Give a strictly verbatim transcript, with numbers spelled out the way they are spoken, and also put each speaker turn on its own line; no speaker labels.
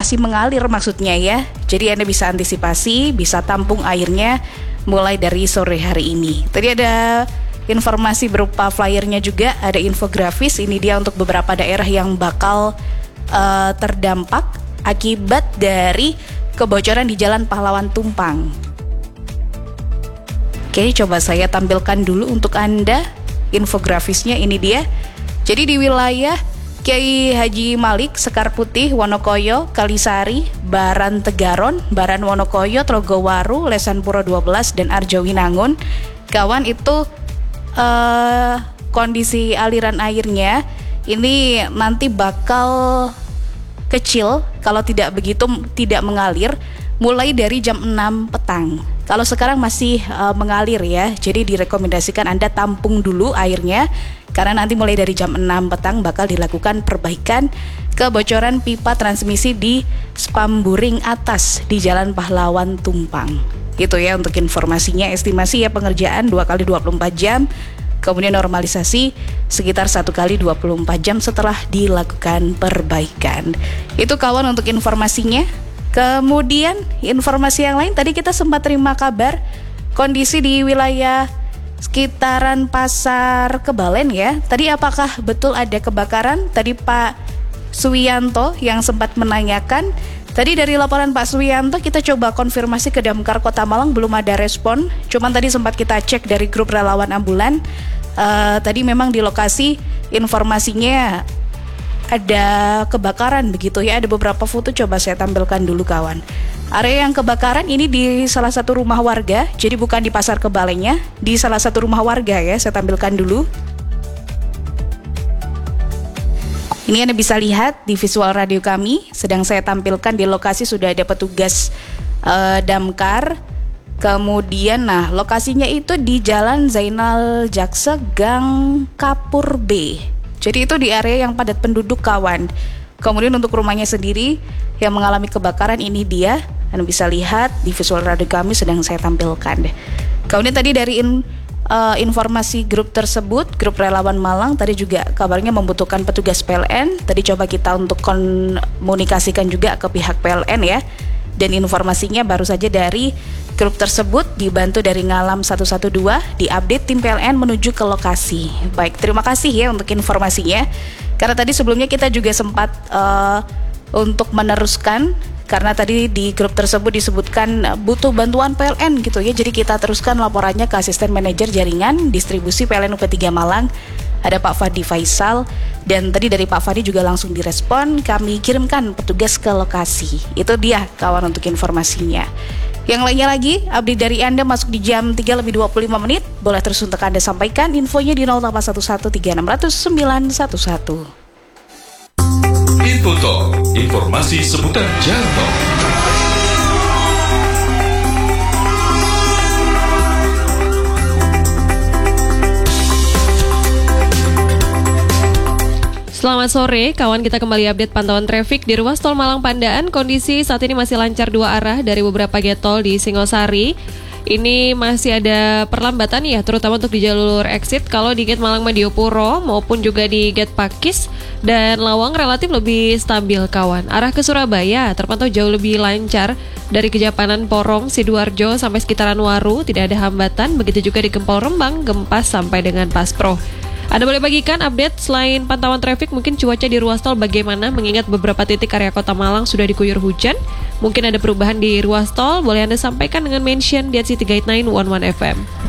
masih mengalir maksudnya ya. Jadi Anda bisa antisipasi, bisa tampung airnya mulai dari sore hari ini. Tadi ada informasi berupa flyernya juga, ada infografis. Ini dia untuk beberapa daerah yang bakal uh, terdampak akibat dari kebocoran di Jalan Pahlawan Tumpang. Oke, coba saya tampilkan dulu untuk Anda infografisnya. Ini dia. Jadi di wilayah Kiai Haji Malik, Sekar Putih, Wonokoyo, Kalisari, Baran Tegaron, Baran Wonokoyo, Trogowaru, Lesanpuro dua belas, dan Arjowinangun. Kawan, itu uh, kondisi aliran airnya ini nanti bakal kecil kalau tidak begitu tidak mengalir mulai dari jam enam petang. Kalau sekarang masih uh, mengalir ya, jadi direkomendasikan Anda tampung dulu airnya karena nanti mulai dari jam enam petang bakal dilakukan perbaikan kebocoran pipa transmisi di Spamburing Atas di Jalan Pahlawan Tumpang. Itu ya untuk informasinya, estimasi ya pengerjaan dua kali dua puluh empat jam, kemudian normalisasi sekitar satu kali dua puluh empat jam setelah dilakukan perbaikan. Itu kawan untuk informasinya. Kemudian informasi yang lain, tadi kita sempat terima kabar kondisi di wilayah sekitaran Pasar Kebalen ya. Tadi apakah betul ada kebakaran? Tadi Pak Suwianto yang sempat menanyakan. Tadi dari laporan Pak Suwianto kita coba konfirmasi ke Damkar Kota Malang, belum ada respon. Cuman tadi sempat kita cek dari grup relawan ambulan. Uh, tadi memang di lokasi informasinya ada kebakaran begitu ya, ada beberapa foto, coba saya tampilkan dulu kawan. Area yang kebakaran ini di salah satu rumah warga, jadi bukan di Pasar Kebalennya, di salah satu rumah warga ya, saya tampilkan dulu. Ini Anda bisa lihat di visual radio kami, sedang saya tampilkan di lokasi sudah ada petugas uh, damkar. Kemudian nah lokasinya itu di Jalan Zainal Jaksa Gang Kapur B. Jadi itu di area yang padat penduduk kawan. Kemudian untuk rumahnya sendiri yang mengalami kebakaran ini dia, Anda bisa lihat di visual radio kami sedang saya tampilkan. Kemudian tadi dari in, uh, informasi grup tersebut, grup relawan Malang tadi juga kabarnya membutuhkan petugas P L N. Tadi coba kita untuk komunikasikan juga ke pihak P L N ya. Dan informasinya baru saja dari grup tersebut dibantu dari Ngalam satu satu dua, diupdate tim P L N menuju ke lokasi. Baik, terima kasih ya untuk informasinya. Karena tadi sebelumnya kita juga sempat uh, untuk meneruskan, karena tadi di grup tersebut disebutkan butuh bantuan P L N gitu ya. Jadi kita teruskan laporannya ke asisten manajer jaringan distribusi P L N U P tiga Malang. Ada Pak Fadi Faisal, dan tadi dari Pak Fadi juga langsung direspon, kami kirimkan petugas ke lokasi. Itu dia kawan untuk informasinya. Yang lainnya lagi, update dari Anda masuk di jam tiga lebih dua puluh lima menit. Boleh terus untuk Anda sampaikan infonya di nol delapan satu satu tiga enam nol nol sembilan satu satu.
Info Talk, informasi seputar jalan tol.
Selamat sore, kawan, kita kembali update pantauan traffic di ruas tol Malang Pandaan. Kondisi saat ini masih lancar dua arah dari beberapa gate tol di Singosari. Ini masih ada perlambatan ya, terutama untuk di jalur exit. Kalau di gate Malang Madiopuro maupun juga di gate Pakis dan Lawang relatif lebih stabil kawan. Arah ke Surabaya terpantau jauh lebih lancar dari Kejapanan Porong, Sidoarjo sampai sekitaran Waru, tidak ada hambatan. Begitu juga di Gempol Rembang, Gempas sampai dengan Paspro. Anda boleh bagikan update selain pantauan traffic, mungkin cuaca di ruas tol bagaimana, mengingat beberapa titik area kota Malang sudah diguyur hujan. Mungkin ada perubahan di ruas tol, boleh Anda sampaikan dengan mention di at city guide sembilan satu satu F M.